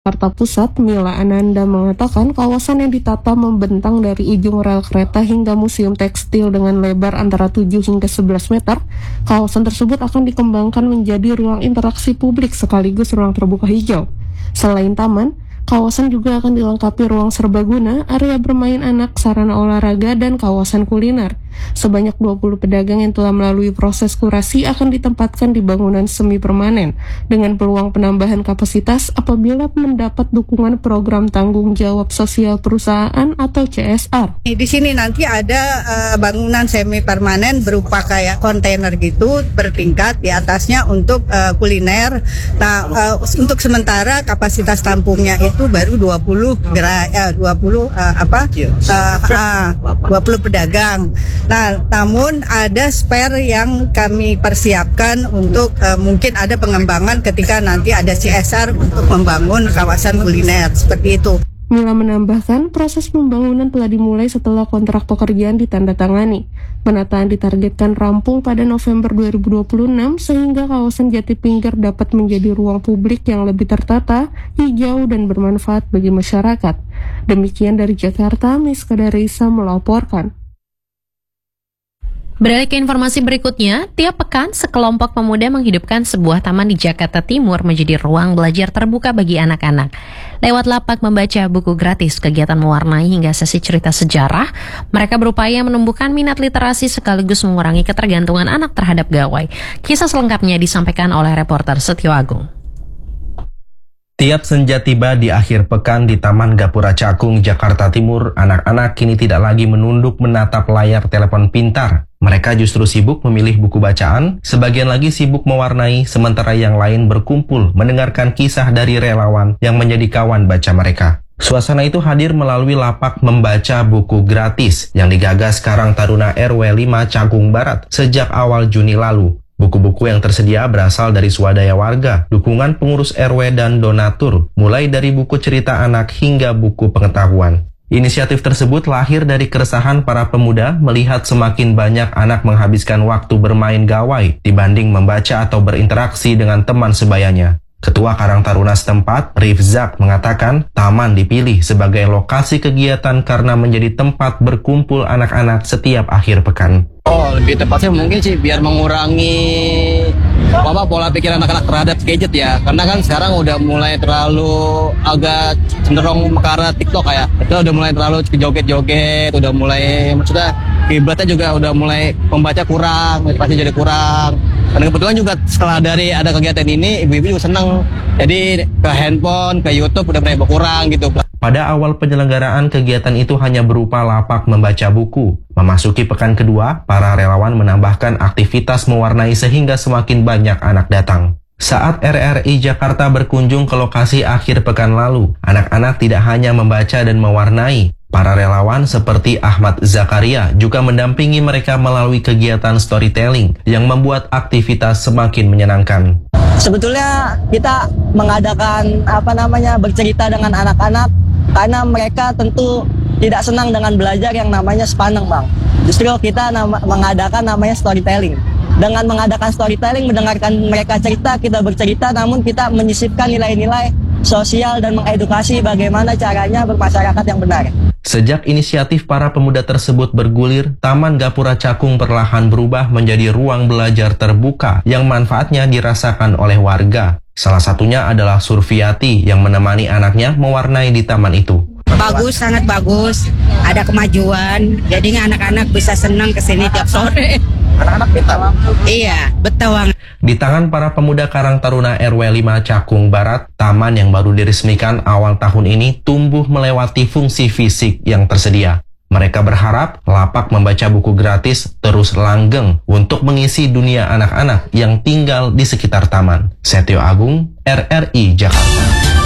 Jakarta Pusat, Mila Ananda mengatakan kawasan yang ditata membentang dari ujung rel kereta hingga museum tekstil dengan lebar antara 7 hingga 11 meter. Kawasan tersebut akan dikembangkan menjadi ruang interaksi publik sekaligus ruang terbuka hijau. Selain taman, kawasan juga akan dilengkapi ruang serbaguna, area bermain anak, sarana olahraga, dan kawasan kuliner. Sebanyak 20 pedagang yang telah melalui proses kurasi akan ditempatkan di bangunan semi permanen dengan peluang penambahan kapasitas apabila mendapat dukungan program tanggung jawab sosial perusahaan atau CSR. Di sini nanti ada bangunan semi permanen berupa kayak kontainer gitu bertingkat, di atasnya untuk kuliner. Nah, untuk sementara kapasitas tampungnya itu baru 20 pedagang. Nah, namun ada spare yang kami persiapkan untuk mungkin ada pengembangan ketika nanti ada CSR untuk membangun kawasan kuliner seperti itu. Mila menambahkan, proses pembangunan telah dimulai setelah kontrak pekerjaan ditandatangani. Penataan ditargetkan rampung pada November 2026 sehingga kawasan Jati Pinggir dapat menjadi ruang publik yang lebih tertata, hijau, dan bermanfaat bagi masyarakat. Demikian dari Jakarta, Miska Darisa melaporkan. Beralih ke informasi berikutnya, tiap pekan sekelompok pemuda menghidupkan sebuah taman di Jakarta Timur menjadi ruang belajar terbuka bagi anak-anak. Lewat lapak membaca buku gratis, kegiatan mewarnai hingga sesi cerita sejarah, mereka berupaya menumbuhkan minat literasi sekaligus mengurangi ketergantungan anak terhadap gawai. Kisah selengkapnya disampaikan oleh reporter Setio Agung. Tiap senja tiba di akhir pekan di Taman Gapura Cakung, Jakarta Timur, anak-anak kini tidak lagi menunduk menatap layar telepon pintar. Mereka justru sibuk memilih buku bacaan, sebagian lagi sibuk mewarnai, sementara yang lain berkumpul mendengarkan kisah dari relawan yang menjadi kawan baca mereka. Suasana itu hadir melalui lapak membaca buku gratis yang digagas Karang Taruna RW 5 Cakung Barat sejak awal Juni lalu. Buku-buku yang tersedia berasal dari swadaya warga, dukungan pengurus RW dan donatur, mulai dari buku cerita anak hingga buku pengetahuan. Inisiatif tersebut lahir dari keresahan para pemuda melihat semakin banyak anak menghabiskan waktu bermain gawai dibanding membaca atau berinteraksi dengan teman sebayanya. Ketua Karang Taruna setempat, Rifzak, mengatakan taman dipilih sebagai lokasi kegiatan karena menjadi tempat berkumpul anak-anak setiap akhir pekan. Lebih tepatnya mungkin sih biar mengurangi pola pikir anak-anak terhadap gadget ya. Karena kan sekarang udah mulai terlalu agak cenderung ke arah TikTok ya. Itu udah mulai terlalu joget-joget, udah mulai maksudnya kiblatnya juga udah mulai membaca kurang, motivasi jadi kurang. Dan kebetulan juga setelah dari ada kegiatan ini, ibu-ibu juga senang. Jadi ke handphone, ke YouTube udah mulai berkurang gitu. Pada awal penyelenggaraan kegiatan itu hanya berupa lapak membaca buku. Memasuki pekan kedua, para relawan menambahkan aktivitas mewarnai sehingga semakin banyak anak datang. Saat RRI Jakarta berkunjung ke lokasi akhir pekan lalu, anak-anak tidak hanya membaca dan mewarnai. Para relawan seperti Ahmad Zakaria juga mendampingi mereka melalui kegiatan storytelling yang membuat aktivitas semakin menyenangkan. Sebetulnya kita mengadakan bercerita dengan anak-anak karena mereka tentu tidak senang dengan belajar yang namanya sepaneng, Bang. Justru kita mengadakan namanya storytelling. Dengan mengadakan storytelling, mendengarkan mereka cerita, kita bercerita, namun kita menyisipkan nilai-nilai sosial dan mengedukasi bagaimana caranya bermasyarakat yang benar. Sejak inisiatif para pemuda tersebut bergulir, Taman Gapura Cakung perlahan berubah menjadi ruang belajar terbuka yang manfaatnya dirasakan oleh warga. Salah satunya adalah Surfiati yang menemani anaknya mewarnai di taman itu. Bagus, sangat bagus. Ada kemajuan, jadinya anak-anak bisa senang kesini tiap sore. Anak-anak pintar. Iya, betul. Di tangan para pemuda Karang Taruna RW 5 Cakung Barat, taman yang baru diresmikan awal tahun ini tumbuh melewati fungsi fisik yang tersedia. Mereka berharap lapak membaca buku gratis terus langgeng untuk mengisi dunia anak-anak yang tinggal di sekitar taman. Setio Agung, RRI Jakarta.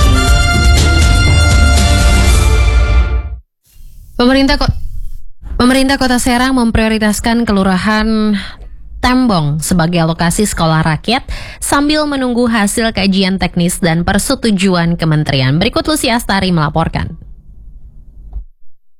Pemerintah Kota Serang memprioritaskan Kelurahan Tembong sebagai lokasi sekolah rakyat sambil menunggu hasil kajian teknis dan persetujuan kementerian. Berikut Lucy Astari melaporkan.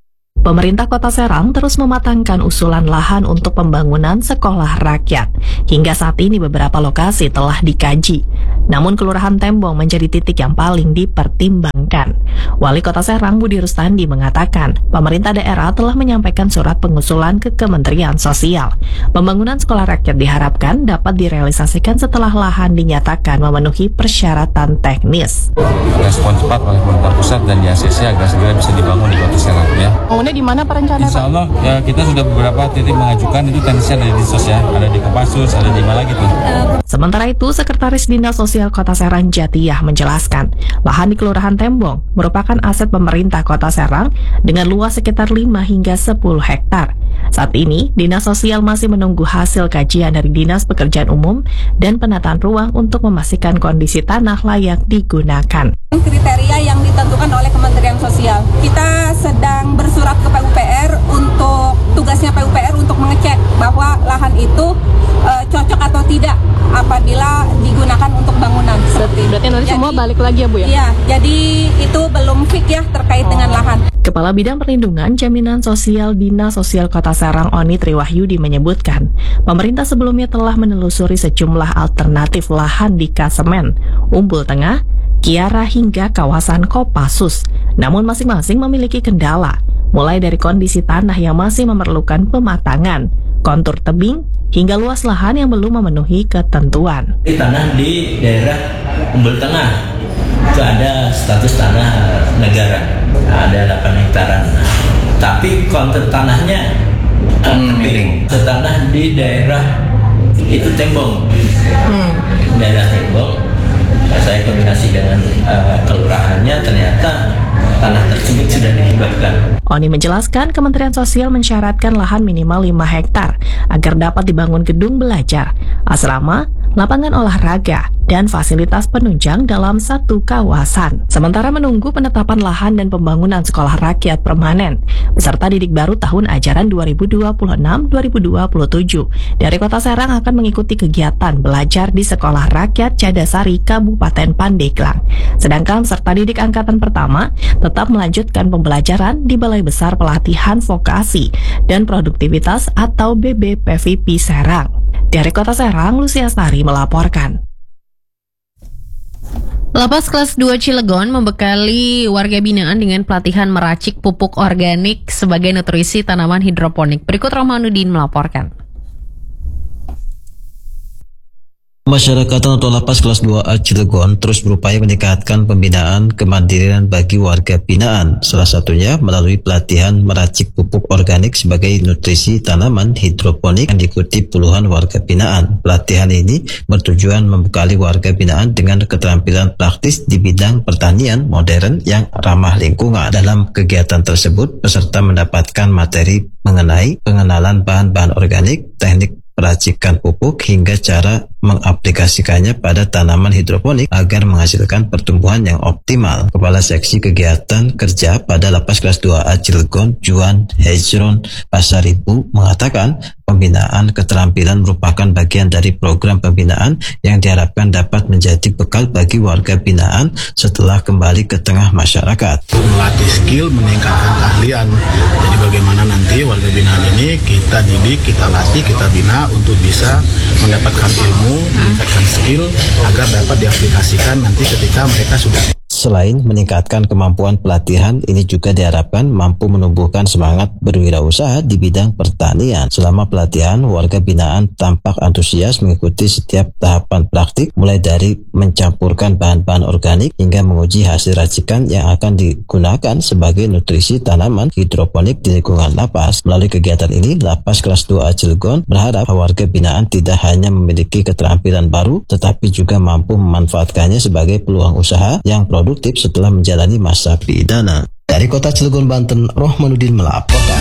Pemerintah Kota Serang terus mematangkan usulan lahan untuk pembangunan sekolah rakyat. Hingga saat ini beberapa lokasi telah dikaji. Namun Kelurahan Tembong menjadi titik yang paling dipertimbangkan. Wali Kota Serang Budi Rustandi mengatakan, pemerintah daerah telah menyampaikan surat pengusulan ke Kementerian Sosial. Pembangunan sekolah rakyat diharapkan dapat direalisasikan setelah lahan dinyatakan memenuhi persyaratan teknis. Respon cepat oleh pemerintah pusat dan di ACC agar segera bisa dibangun di Kota Serang ya. Bangunnya di mana Pak rencana? Insya Allah ya, kita sudah beberapa titik mengajukan, itu teknisnya ada di Disos ya, ada di Kopassus, ada di mana gitu. Sementara itu, Sekretaris Dinas Sosial Kota Serang Jatiyah menjelaskan, lahan di Kelurahan Tembong merupakan aset pemerintah Kota Serang dengan luas sekitar 5 hingga 10 hektar. Saat ini, Dinas Sosial masih menunggu hasil kajian dari Dinas Pekerjaan Umum dan penataan ruang untuk memastikan kondisi tanah layak digunakan. Kriteria yang ditentukan oleh Kementerian Sosial. Kita sedang bersurat ke PUPR untuk tugasnya PUPR untuk mengecek bahwa lahan itu cocok atau tidak apabila digunakan untuk bangunan. Berarti nanti semua balik lagi ya Bu ya? Iya, jadi itu belum fix ya terkait dengan lahan. Kepala Bidang Perlindungan Jaminan Sosial Dinas Sosial Kota Serang Oni Triwahyudi menyebutkan, pemerintah sebelumnya telah menelusuri sejumlah alternatif lahan di Kasemen, Umbul Tengah, Kiara hingga kawasan Kopassus. Namun masing-masing memiliki kendala, mulai dari kondisi tanah yang masih memerlukan pematangan, kontur tebing, hingga luas lahan yang belum memenuhi ketentuan. Di tanah di daerah Umbul Tengah itu ada status tanah negara, ada 8 hektaran. Tapi kontur tanahnya tebing. Tanah di daerah itu Tembong, daerah Tembong. Saya koordinasi dengan kelurahannya, ternyata tanah tersebut sudah dihibahkan. Oni menjelaskan Kementerian Sosial mensyaratkan lahan minimal 5 hektar agar dapat dibangun gedung belajar, asrama, lapangan olahraga, dan fasilitas penunjang dalam satu kawasan. Sementara menunggu penetapan lahan dan pembangunan sekolah rakyat permanen, peserta didik baru tahun ajaran 2026-2027 dari Kota Serang akan mengikuti kegiatan belajar di Sekolah Rakyat Cadasari Kabupaten Pandeglang. Sedangkan peserta didik angkatan pertama tetap melanjutkan pembelajaran di Balai Besar Pelatihan Vokasi dan Produktivitas atau BBPVP Serang. Dari Kota Serang, Lucia Sari melaporkan. Lapas kelas 2 Cilegon membekali warga binaan dengan pelatihan meracik pupuk organik sebagai nutrisi tanaman hidroponik. Berikut Romanudin melaporkan. Masyarakat atau Lapas kelas 2A Cilegon terus berupaya meningkatkan pembinaan kemandirian bagi warga binaan, salah satunya melalui pelatihan meracik pupuk organik sebagai nutrisi tanaman hidroponik yang diikuti puluhan warga binaan. Pelatihan ini bertujuan membekali warga binaan dengan keterampilan praktis di bidang pertanian modern yang ramah lingkungan. Dalam kegiatan tersebut, peserta mendapatkan materi mengenai pengenalan bahan-bahan organik, teknik peracikan pupuk hingga cara mengaplikasikannya pada tanaman hidroponik agar menghasilkan pertumbuhan yang optimal. Kepala Seksi Kegiatan Kerja pada Lapas kelas 2A Cilegon, Juan Hejron Pasaribu mengatakan pembinaan keterampilan merupakan bagian dari program pembinaan yang diharapkan dapat menjadi bekal bagi warga binaan setelah kembali ke tengah masyarakat. Melatih skill, meningkatkan keahlian. Jadi bagaimana nanti warga binaan ini kita didik, kita latih, kita bina untuk bisa mendapatkan ilmu, meningkatkan skill agar dapat diaplikasikan nanti ketika mereka sudah. Selain meningkatkan kemampuan pelatihan, ini juga diharapkan mampu menumbuhkan semangat berwirausaha di bidang pertanian. Selama pelatihan, warga binaan tampak antusias mengikuti setiap tahapan praktik, mulai dari mencampurkan bahan-bahan organik hingga menguji hasil racikan yang akan digunakan sebagai nutrisi tanaman hidroponik di lingkungan lapas. Melalui kegiatan ini, Lapas kelas 2A Cilegon berharap warga binaan tidak hanya memiliki keterampilan baru, tetapi juga mampu memanfaatkannya sebagai peluang usaha yang produktif setelah menjalani masa pidana. Dari Kota Cilegon, Banten, Rohmanuddin melaporkan.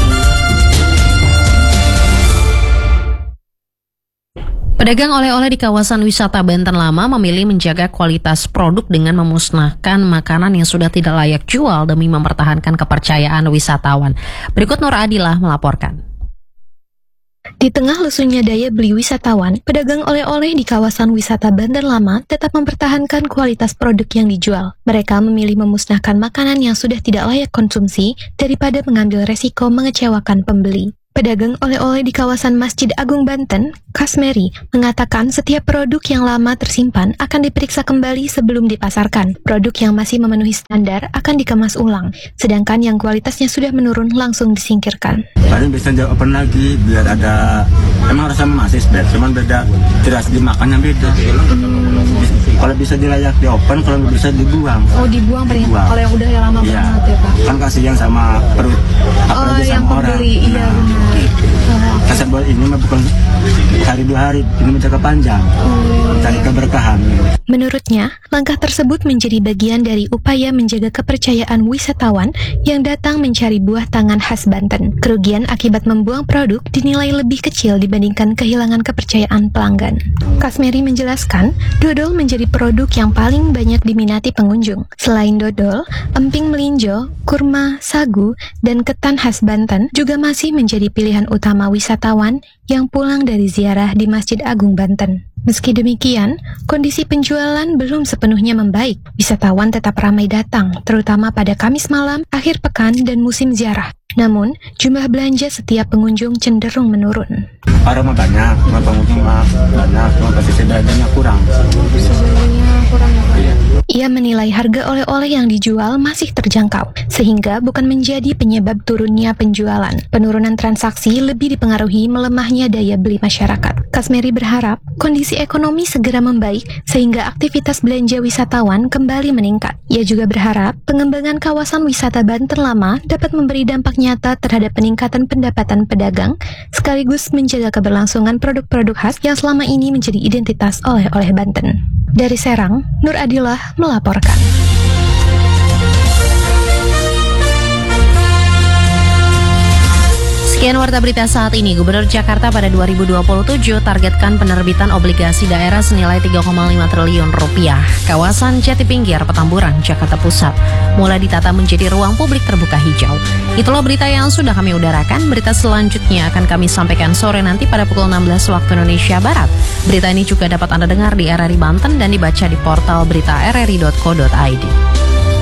Pedagang oleh-oleh di kawasan wisata Banten Lama memilih menjaga kualitas produk dengan memusnahkan makanan yang sudah tidak layak jual demi mempertahankan kepercayaan wisatawan. Berikut Nur Adilah melaporkan. Di tengah lesunya daya beli wisatawan, pedagang oleh-oleh di kawasan wisata Banten Lama tetap mempertahankan kualitas produk yang dijual. Mereka memilih memusnahkan makanan yang sudah tidak layak konsumsi daripada mengambil resiko mengecewakan pembeli. Pedagang oleh-oleh di kawasan Masjid Agung Banten, Kasmeri, mengatakan setiap produk yang lama tersimpan akan diperiksa kembali sebelum dipasarkan. Produk yang masih memenuhi standar akan dikemas ulang, sedangkan yang kualitasnya sudah menurun langsung disingkirkan. Paling bisa open lagi biar ada, emang rasanya masih beda, cuman beda terasa dimakannya beda. Kalau bisa dilayak di open, kalau nggak bisa dibuang. Oh, dibuang. Kalau yang udah lama banget ya Pak? Kan kasihan sama perut, apalagi sama orang. Iya benar. Kasar buat ini mah bukan hari 2 hari, ini menjaga panjang, cari keberkahan. Menurutnya, langkah tersebut menjadi bagian dari upaya menjaga kepercayaan wisatawan yang datang mencari buah tangan khas Banten. Kerugian akibat membuang produk dinilai lebih kecil dibandingkan kehilangan kepercayaan pelanggan. Kasmeri menjelaskan, dodol menjadi produk yang paling banyak diminati pengunjung. Selain dodol, emping melinjo, kurma, sagu, dan ketan khas Banten juga masih menjadi pilihan utama wisatawan yang pulang dari ziarah di Masjid Agung Banten. Meski demikian, kondisi penjualan belum sepenuhnya membaik. Wisatawan tetap ramai datang, terutama pada Kamis malam, akhir pekan, dan musim ziarah. Namun, jumlah belanja setiap pengunjung cenderung menurun. Orang mah banyak, pengunjung mah banyak, cuma posisi belanjanya kurang. Ia menilai harga oleh-oleh yang dijual masih terjangkau, sehingga bukan menjadi penyebab turunnya penjualan. Penurunan transaksi lebih dipengaruhi melemahnya daya beli masyarakat. Kasmeri berharap kondisi ekonomi segera membaik sehingga aktivitas belanja wisatawan kembali meningkat. Ia juga berharap pengembangan kawasan wisata Banten Lama dapat memberi dampak nyata terhadap peningkatan pendapatan pedagang, sekaligus menjaga keberlangsungan produk-produk khas yang selama ini menjadi identitas oleh-oleh Banten. Dari Serang, Nur Adillah melaporkan. Sekian warta berita saat ini. Gubernur Jakarta pada 2027 targetkan penerbitan obligasi daerah senilai 3,5 triliun rupiah. Kawasan Jati Pinggir, Petamburan, Jakarta Pusat mulai ditata menjadi ruang publik terbuka hijau. Itulah berita yang sudah kami udarakan. Berita selanjutnya akan kami sampaikan sore nanti pada pukul 16 waktu Indonesia Barat. Berita ini juga dapat Anda dengar di RRI Banten dan dibaca di portal berita rri.co.id.